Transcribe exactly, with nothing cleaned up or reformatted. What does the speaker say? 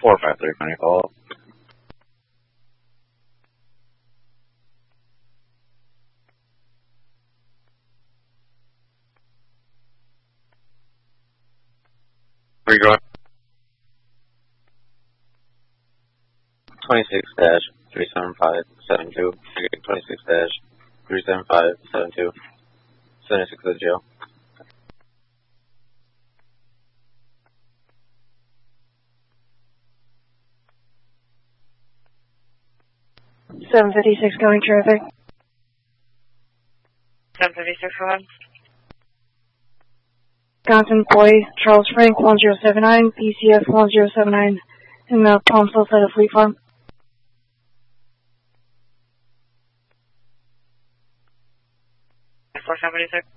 four five three, County call. Where you going? twenty-six dash three seven five seven two. twenty-six dash three seven five seven two. seventy-six to the jail. seven fifty-six going traffic. seven fifty-six, go ahead. Wisconsin employee Charles Frank one zero seven nine, P C F one zero seven nine, in the Palmsville side of Fleet Farm. four seven six.